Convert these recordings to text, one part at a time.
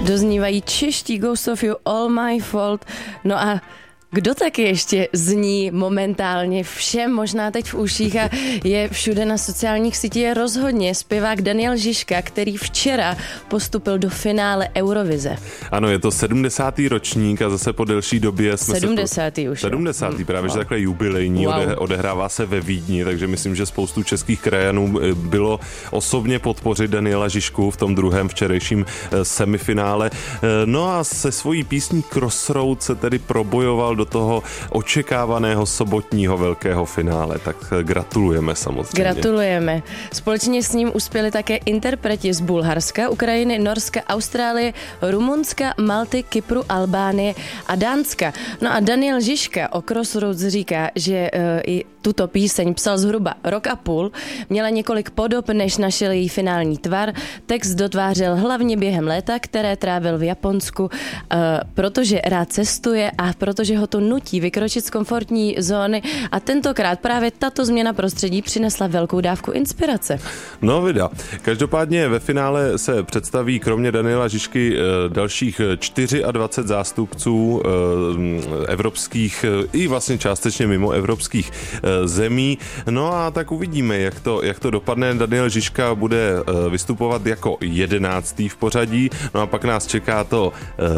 doznívají čeští Ghost of You, All My Fault. No a kdo taky ještě zní momentálně všem možná teď v uších a je všude na sociálních sítích, je rozhodně zpěvák Daniel Žižka, který včera postupil do finále Eurovize. Ano, je to 70. ročník a zase po delší době jsme 70. už. 70. Právě, že takhle jubilejní, odehrává se ve Vídni, takže myslím, že spoustu českých krajanů bylo osobně podpořit Daniela Žižku v tom druhém včerejším semifinále. No a se svojí písní Crossroads se tedy probojoval do toho očekávaného sobotního velkého finále. Tak gratulujeme samozřejmě. Gratulujeme. Společně s ním uspěli také interpreti z Bulharska, Ukrajiny, Norska, Austrálie, Rumunska, Malty, Kypru, Albánie a Dánska. No a Daniel Žižka o Crossroads říká, že i tuto píseň psal zhruba rok a půl, měla několik podob, než našel její finální tvar. Text dotvářel hlavně během léta, které trávil v Japonsku, protože rád cestuje a protože ho to nutí vykročit z komfortní zóny a tentokrát právě tato změna prostředí přinesla velkou dávku inspirace. No vida. Každopádně ve finále se představí kromě Daniela Žižky dalších 24 zástupců evropských i vlastně částečně mimo evropských zemí. No a tak uvidíme, jak to dopadne. Daniel Žižka bude vystupovat jako 11. v pořadí. No a pak nás čeká to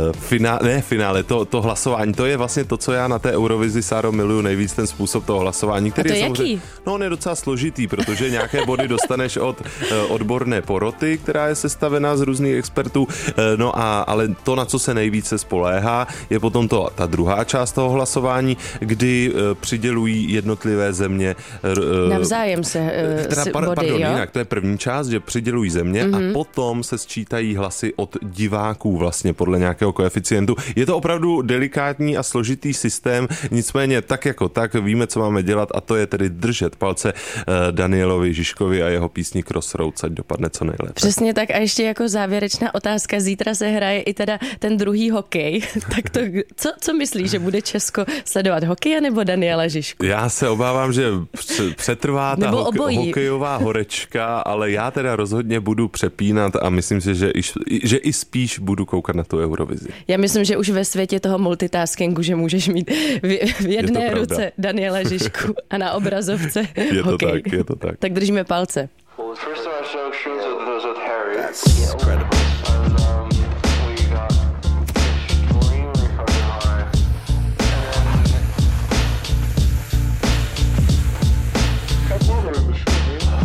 finále, to hlasování. To je vlastně to, co já na té Eurovizi, Sáro, miluju nejvíc, ten způsob toho hlasování, který je samozřejmě, no on je docela složitý, protože nějaké body dostaneš od odborné poroty, která je sestavená z různých expertů, ale to, na co se nejvíce spoléhá, je potom ta druhá část toho hlasování, kdy přidělují jednotlivé země navzájem se body, jo? Jinak, to je první část, že přidělují země a potom se sčítají hlasy od diváků vlastně podle nějakého koeficientu. Je to opravdu delikátní a složitý systém, nicméně tak jako tak víme, co máme dělat a to je tedy držet palce Danielovi Žižkovi a jeho písni Crossroads, ať dopadne co nejlépe. Přesně tak a ještě jako závěrečná otázka, zítra se hraje i teda ten druhý hokej, tak to, co myslíš, že bude Česko sledovat, hokej nebo Daniela Žižku? Já se obávám, že přetrvá ta hokejová horečka, ale já teda rozhodně budu přepínat a myslím si, že i spíš budu koukat na tu Eurovizi. Já myslím, že už ve světě toho multitaskingu, že můžeš mít v jedné ruce Daniela Žižku a na obrazovce hokej. Je to tak. Tak držíme palce. Well, the first time I saw shows with Harry.